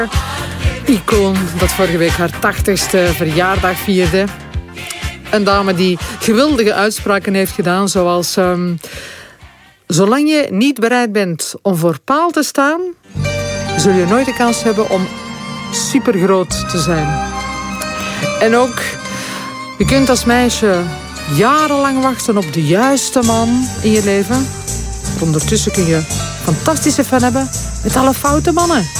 Icoon dat vorige week haar 80ste verjaardag vierde. Een dame die geweldige uitspraken heeft gedaan, zoals... zolang je niet bereid bent om voor paal te staan, zul je nooit de kans hebben om supergroot te zijn. En ook, je kunt als meisje jarenlang wachten op de juiste man in je leven. Ondertussen kun je fantastische fan hebben met alle foute mannen.